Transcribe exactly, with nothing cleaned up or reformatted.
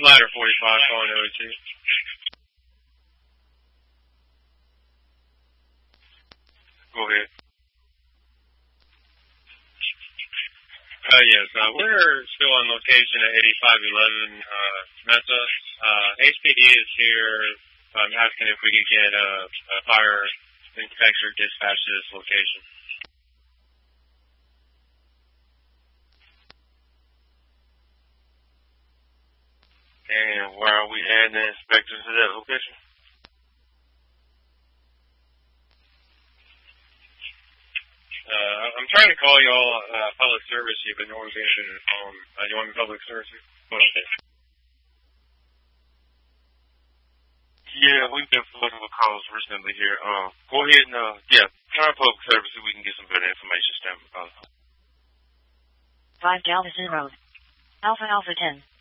Ladder forty-five, calling O two. Go ahead. Uh, yes, uh, we're still on location at eighty-five eleven, uh, Mesa. Uh, H P D is here, um, asking if we could get a, a fire inspector dispatched to this location. And where are we adding the inspector to that location? Uh, I'm trying to call y'all, uh, public service. You've been normally answering the phone. Uh, you want me public service? Okay. Yeah, we've been flooded with calls recently here. Um, go ahead and, uh, yeah, try public service so we can get some better information. Stand by. five Galveston Road. Alpha Alpha ten.